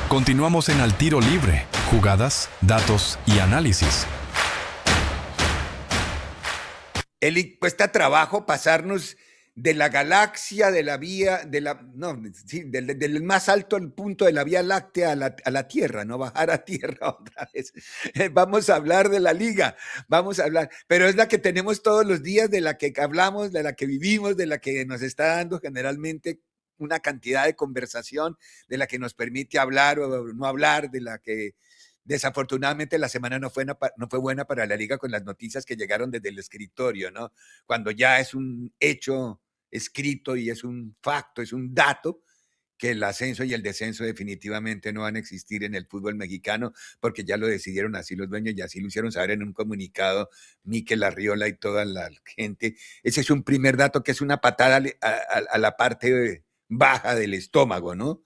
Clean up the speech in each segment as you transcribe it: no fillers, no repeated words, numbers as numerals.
Continuamos en Al Tiro Libre, jugadas, datos y análisis. Eli, cuesta trabajo pasarnos de la galaxia, de la vía, del más alto punto de la Vía Láctea a la Tierra, no bajar a Tierra otra vez. Vamos a hablar de la liga, vamos a hablar, pero es la que tenemos todos los días, de la que hablamos, de la que vivimos, de la que nos está dando generalmente una cantidad de conversación, de la que nos permite hablar o no hablar, de la que desafortunadamente la semana no fue buena para la liga con las noticias que llegaron desde el escritorio, ¿no? Cuando ya es un hecho escrito y es un facto, es un dato, que el ascenso y el descenso definitivamente no van a existir en el fútbol mexicano, porque ya lo decidieron así los dueños y así lo hicieron saber en un comunicado Mikel Arriola y toda la gente. Ese es un primer dato que es una patada a la parte baja del estómago, ¿no?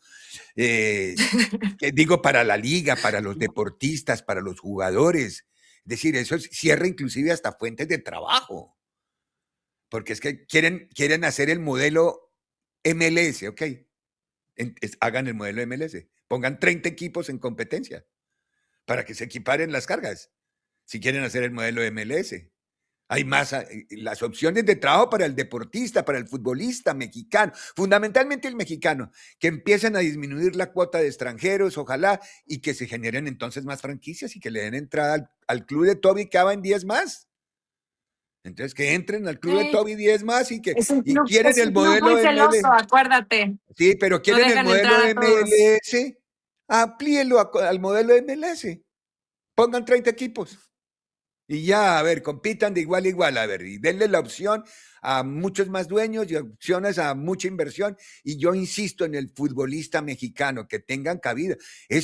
Que digo, para la liga, para los deportistas, para los jugadores. Es decir, eso cierra inclusive hasta fuentes de trabajo, porque es que quieren hacer el modelo MLS, ¿ok? Hagan el modelo MLS, pongan 30 equipos en competencia para que se equiparen las cargas, si quieren hacer el modelo MLS. Hay más, las opciones de trabajo para el deportista, para el futbolista mexicano, fundamentalmente el mexicano, que empiecen a disminuir la cuota de extranjeros, ojalá, y que se generen entonces más franquicias y que le den entrada al club de Toby que en 10 más. Entonces, que entren al club de Toby 10 más y que quieren el modelo muy celoso, MLS. acuérdate. Sí, pero quieren el modelo MLS, amplíelo al modelo MLS. Pongan 30 equipos. Y ya, a ver, compitan de igual a igual, a ver, y denle la opción a muchos más dueños y opciones a mucha inversión. Y yo insisto en el futbolista mexicano, que tengan cabida.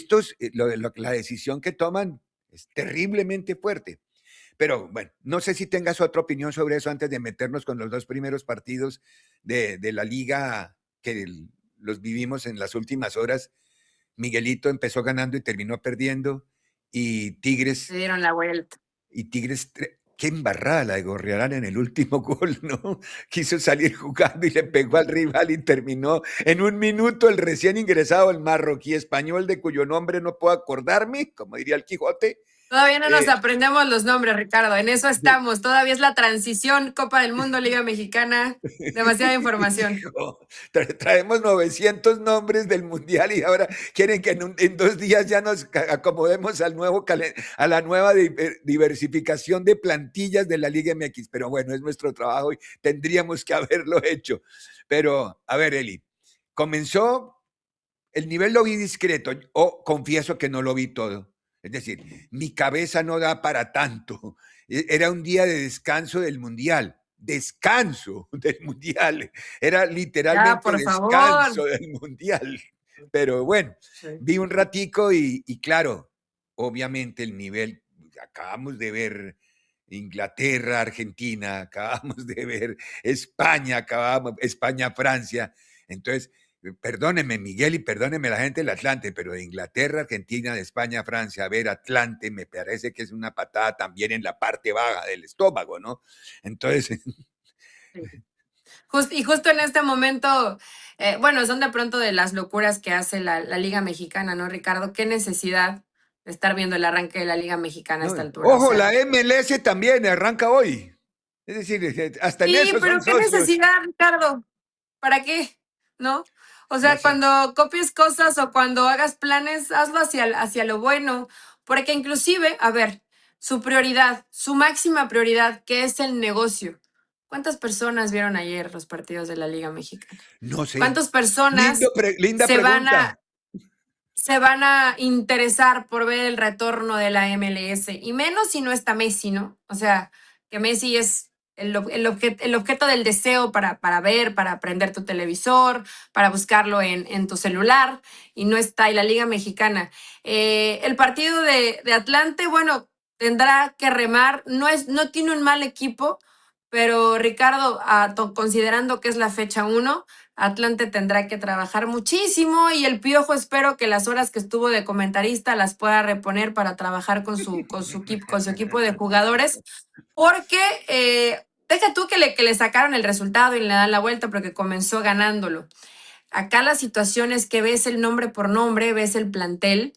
La decisión que toman es terriblemente fuerte. Pero bueno, no sé si tengas otra opinión sobre eso antes de meternos con los dos primeros partidos de la liga que los vivimos en las últimas horas. Miguelito empezó ganando y terminó perdiendo. Y Tigres... Se dieron la vuelta. Y Tigres, qué embarrada la de Gorriarán en el último gol, ¿no? Quiso salir jugando y le pegó al rival y terminó en un minuto el recién ingresado, el marroquí español, de cuyo nombre no puedo acordarme, como diría el Quijote. Todavía no nos aprendemos los nombres, Ricardo, en eso estamos. Todavía es la transición, Copa del Mundo, Liga Mexicana, demasiada información. Traemos 900 nombres del Mundial y ahora quieren que en 2 días ya nos acomodemos a la nueva diversificación de plantillas de la Liga MX. Pero bueno, es nuestro trabajo y tendríamos que haberlo hecho. Pero, a ver, Eli, comenzó, el nivel lo vi discreto, confieso que no lo vi todo. Es decir, mi cabeza no da para tanto. Era un día de descanso del Mundial. Descanso del Mundial. Era literalmente descanso del Mundial. Pero bueno, vi un ratico y claro, obviamente el nivel, acabamos de ver Inglaterra, Argentina, acabamos de ver España, Francia. Entonces, perdóneme Miguel y perdóneme la gente del Atlante, pero de Inglaterra, Argentina, de España, Francia, a ver Atlante, me parece que es una patada también en la parte baja del estómago, ¿no? Entonces... Y justo en este momento, bueno, son de pronto de las locuras que hace la Liga Mexicana, ¿no, Ricardo? ¿Qué necesidad de estar viendo el arranque de la Liga Mexicana a esta altura? Ojo, la MLS también arranca hoy. Es decir, hasta en eso sí, pero ¿qué necesidad, Ricardo? ¿Para qué? ¿No? O sea, cuando copies cosas o cuando hagas planes, hazlo hacia lo bueno. Porque inclusive, a ver, su prioridad, su máxima prioridad, que es el negocio. ¿Cuántas personas vieron ayer los partidos de la Liga Mexicana? No sé. ¿Cuántas personas linda pregunta. se van a interesar por ver el retorno de la MLS? Y menos si no está Messi, ¿no? O sea, que Messi es el objeto del deseo para ver, para prender tu televisor, para buscarlo en tu celular, y no está. Y la Liga Mexicana. El partido de Atlante, bueno, tendrá que remar. No tiene un mal equipo, pero Ricardo, considerando que es la fecha 1, Atlante tendrá que trabajar muchísimo y el Piojo espero que las horas que estuvo de comentarista las pueda reponer para trabajar con su equipo de jugadores, porque deja tú que le sacaron el resultado y le dan la vuelta porque comenzó ganándolo. Acá la situación es que ves el nombre por nombre, ves el plantel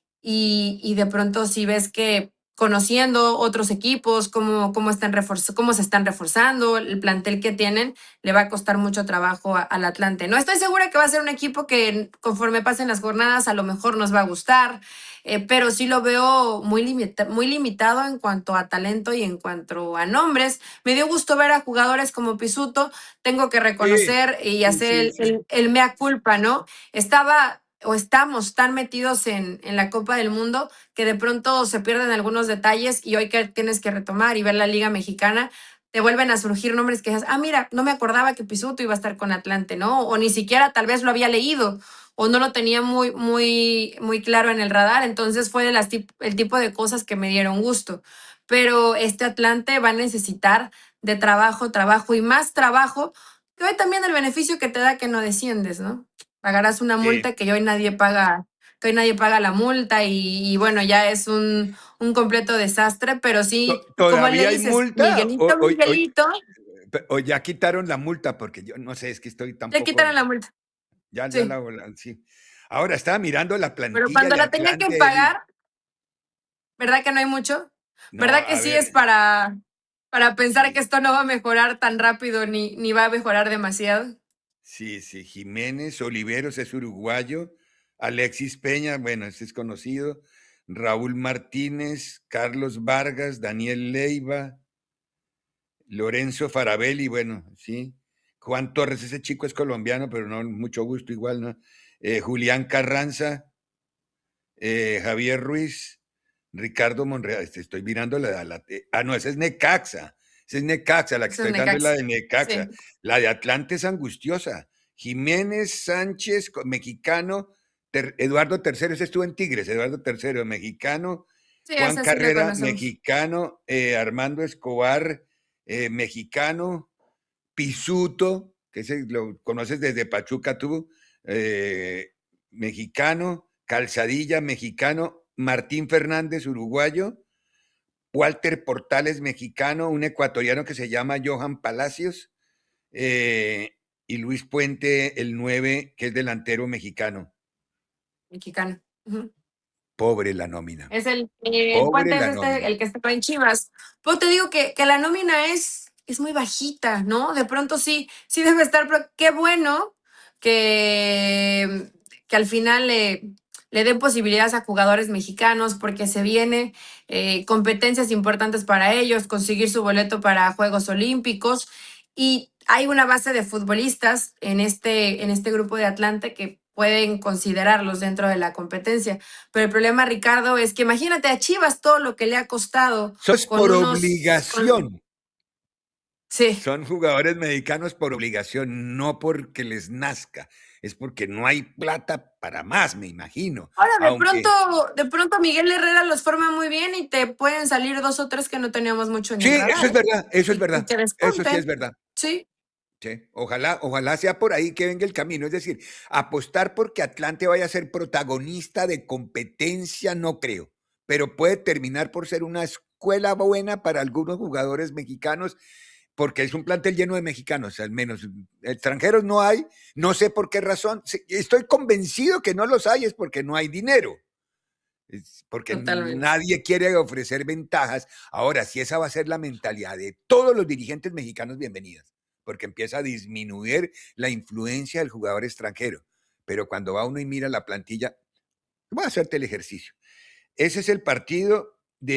y de pronto si ves que conociendo otros equipos, cómo se están reforzando, el plantel que tienen, le va a costar mucho trabajo al Atlante. No estoy segura que va a ser un equipo que conforme pasen las jornadas a lo mejor nos va a gustar, pero sí lo veo muy limitado en cuanto a talento y en cuanto a nombres. Me dio gusto ver a jugadores como Pisuto, tengo que Sí, reconocer y sí, hacer sí, sí. el mea culpa, ¿no? Estaba o estamos tan metidos en la Copa del Mundo que de pronto se pierden algunos detalles y hoy que tienes que retomar y ver la Liga Mexicana, te vuelven a surgir nombres que dices, mira, no me acordaba que Pisuto iba a estar con Atlante, ¿no? O ni siquiera tal vez lo había leído o no lo tenía muy claro en el radar. Entonces fue el tipo de cosas que me dieron gusto. Pero este Atlante va a necesitar de trabajo y más trabajo, que hoy también el beneficio que te da que no desciendes, ¿no? Pagarás una Sí. multa que hoy nadie paga la multa y bueno, ya es un completo desastre, pero sí, como le ¿Todavía hay dices, multa Miguelito, Miguelito, o ya quitaron la multa? Porque yo no sé, es que estoy le tampoco, quitaron la multa, ya sí, la, sí. Ahora estaba mirando la pero plantilla cuando de la tenía que Atlante, Eli. pagar, ¿verdad que no hay mucho? No, ¿Verdad que a sí ver, es para pensar que sí, esto no va a mejorar tan rápido ni va a mejorar demasiado? sí, sí. Jiménez Oliveros es uruguayo. Alexis Peña, bueno, ese es conocido. Raúl Martínez, Carlos Vargas, Daniel Leiva, Lorenzo Farabelli, bueno, sí. Juan Torres, ese chico es colombiano, pero no, mucho gusto igual, ¿no? Julián Carranza, Javier Ruiz, Ricardo Monreal, estoy mirando no, esa es Necaxa, esa es Necaxa, la que Eso es estoy dando es la Necaxa. de Necaxa, Sí, la de Atlante es angustiosa. Jiménez Sánchez, mexicano, Eduardo Tercero, ese estuvo en Tigres, Eduardo Tercero, mexicano, sí, Juan esa sí la Carrera, conocemos. mexicano, Armando Escobar, mexicano, Pisuto, que ese lo conoces desde Pachuca tú, mexicano, Calzadilla, mexicano, Martín Fernández, uruguayo, Walter Portales, mexicano, un ecuatoriano que se llama Johan Palacios, y Luis Puente, el 9, que es delantero mexicano. Mexicano. Ujú. Pobre la nómina, Es el pobre Puente es la nómina. el que está en Chivas. Pues te digo que la nómina es muy bajita, ¿no? De pronto sí debe estar, pero qué bueno que, que al final le den posibilidades a jugadores mexicanos porque se viene competencias importantes para ellos, conseguir su boleto para Juegos Olímpicos y hay una base de futbolistas en este grupo de Atlante que pueden considerarlos dentro de la competencia. Pero el problema, Ricardo, es que imagínate a Chivas todo lo que le ha costado Eso es con por unos... obligación. Sí. Son jugadores mexicanos por obligación, no porque les nazca. Es porque no hay plata para más, me imagino. Ahora, Aunque, de pronto Miguel Herrera los forma muy bien y te pueden salir 2 o 3 que no teníamos mucho en sí, el eso radar, es ¿eh? verdad, eso es Y verdad. que Eso sí es despunten. verdad. Sí, Sí. Ojalá sea por ahí que venga el camino. Es decir, apostar porque Atlante vaya a ser protagonista de competencia, no creo. Pero puede terminar por ser una escuela buena para algunos jugadores mexicanos porque es un plantel lleno de mexicanos, al menos extranjeros no hay, no sé por qué razón, estoy convencido que no los hay, es porque no hay dinero, es porque totalmente. nadie quiere ofrecer ventajas. Ahora, si esa va a ser la mentalidad de todos los dirigentes mexicanos, bienvenidas, porque empieza a disminuir la influencia del jugador extranjero, pero cuando va uno y mira la plantilla, voy a hacerte el ejercicio. Ese es el partido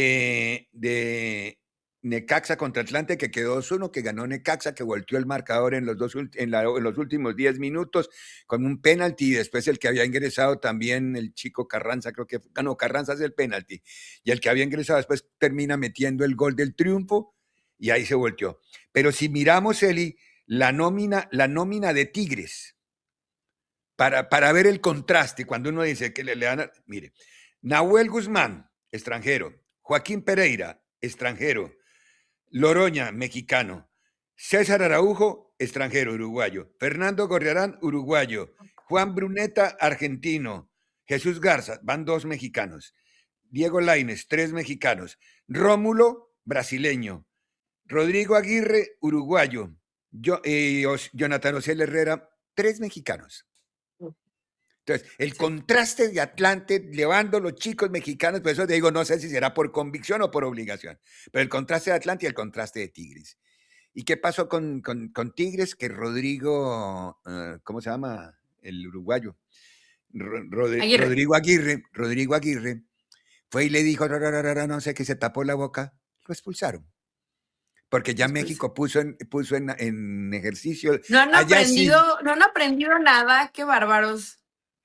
de Necaxa contra Atlante que quedó 2-1, que ganó Necaxa, que volteó el marcador en los últimos 10 minutos con un penalti y después el que había ingresado también, el chico Carranza, creo que ganó Carranza es el penalti, y el que había ingresado después termina metiendo el gol del triunfo y ahí se volteó. Pero si miramos, Eli, la nómina de Tigres, para ver el contraste, cuando uno dice que le dan, mire, Nahuel Guzmán, extranjero, Joaquín Pereira, extranjero, Loroña, mexicano, César Araujo, extranjero, uruguayo, Fernando Gorriarán, uruguayo, Juan Bruneta, argentino, Jesús Garza, van 2 mexicanos, Diego Lainez, 3 mexicanos, Rómulo, brasileño, Rodrigo Aguirre, uruguayo, Jonathan Ociel Herrera, 3 mexicanos. Entonces, el contraste de Atlante llevando a los chicos mexicanos, por eso te digo, no sé si será por convicción o por obligación, pero el contraste de Atlante y el contraste de Tigres. ¿Y qué pasó con Tigres? Que Rodrigo, ¿cómo se llama? El uruguayo. Rodrigo Aguirre fue y le dijo, no sé, que se tapó la boca, lo expulsaron. Porque ya México puso en ejercicio. No han aprendido nada, qué bárbaros.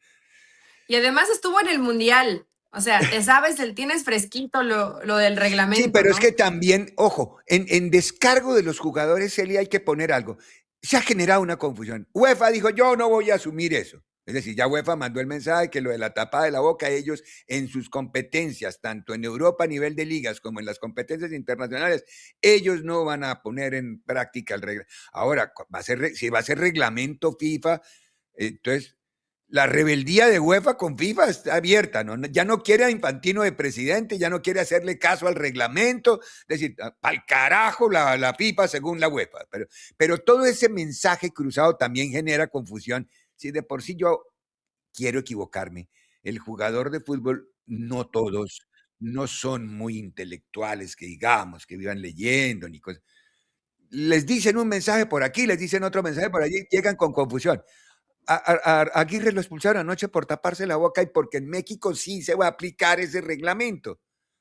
Y además estuvo en el Mundial. O sea, te sabes, tienes fresquito lo del reglamento. Sí, pero ¿no? es que también, ojo, en descargo de los jugadores, Eli, hay que poner algo. Se ha generado una confusión. UEFA dijo, yo no voy a asumir eso. Es decir, ya UEFA mandó el mensaje que lo de la tapada de la boca, ellos en sus competencias, tanto en Europa a nivel de ligas como en las competencias internacionales, ellos no van a poner en práctica el reglamento. Ahora, si va a ser reglamento FIFA, entonces la rebeldía de UEFA con FIFA está abierta, ¿no? Ya no quiere a Infantino de presidente, ya no quiere hacerle caso al reglamento, es decir, al carajo la FIFA según la UEFA. Pero todo ese mensaje cruzado también genera confusión. Si de por sí yo quiero equivocarme, el jugador de fútbol, no todos, no son muy intelectuales, que digamos, que vivan leyendo ni cosas. Les dicen un mensaje por aquí, les dicen otro mensaje por allí, llegan con confusión. A Aguirre lo expulsaron anoche por taparse la boca y porque en México sí se va a aplicar ese reglamento.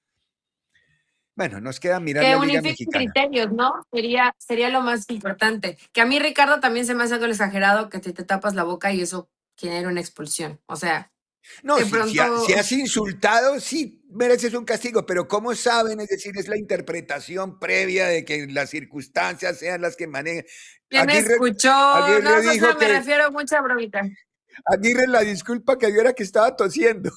Bueno, nos queda mirar la Liga Mexicana. Criterios, ¿no? Sería lo más importante. Que a mí, Ricardo, también se me hace algo exagerado que te tapas la boca y eso genera una expulsión. O sea, no, si has insultado, sí mereces un castigo, pero ¿cómo saben? Es decir, es la interpretación previa de que las circunstancias sean las que manejan. ¿Quién escuchó? Aguirre dijo me refiero a mucha bromita. Aguirre, la disculpa que dio era que estaba tosiendo.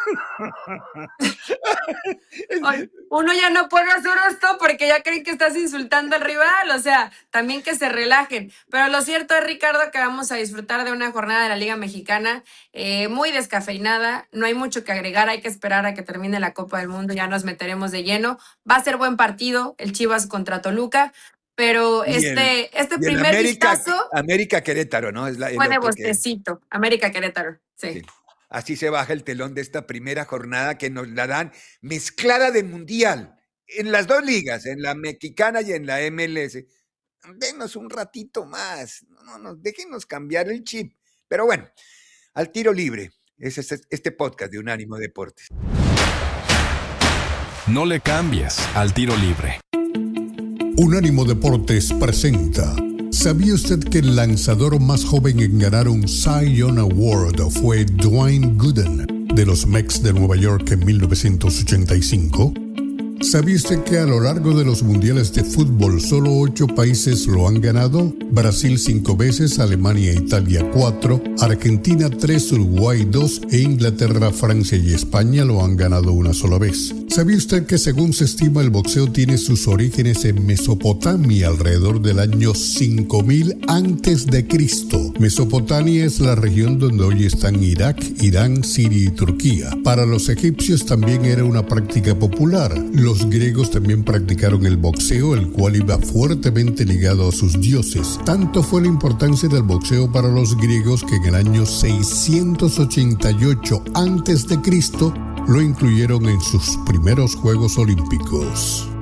Uno ya no puede hacer esto porque ya creen que estás insultando al rival, o sea, también que se relajen. Pero lo cierto es, Ricardo, que vamos a disfrutar de una jornada de la Liga Mexicana muy descafeinada, no hay mucho que agregar, hay que esperar a que termine la Copa del Mundo, ya nos meteremos de lleno. Va a ser buen partido, el Chivas contra Toluca, pero este primer vistazo... América Querétaro, ¿no? Fue de bostecito, América Querétaro, sí. Así se baja el telón de esta primera jornada que nos la dan mezclada de mundial en las dos ligas, en la mexicana y en la MLS. Denos un ratito más, déjenos cambiar el chip. Pero bueno, al tiro libre, es este podcast de Unánimo Deportes. No le cambies al tiro libre. Unánimo Deportes presenta. ¿Sabía usted que el lanzador más joven en ganar un Cy Young Award fue Dwayne Gooden de los Mets de Nueva York en 1985? ¿Sabía usted que a lo largo de los mundiales de fútbol solo 8 países lo han ganado? Brasil 5 veces, Alemania e Italia 4, Argentina 3, Uruguay 2 e Inglaterra, Francia y España lo han ganado una sola vez. ¿Sabía usted que según se estima el boxeo tiene sus orígenes en Mesopotamia alrededor del año 5000 a.C.? Mesopotamia es la región donde hoy están Irak, Irán, Siria y Turquía. Para los egipcios también era una práctica popular. Los griegos también practicaron el boxeo, el cual iba fuertemente ligado a sus dioses. Tanto fue la importancia del boxeo para los griegos que en el año 688 a.C. lo incluyeron en sus primeros Juegos Olímpicos.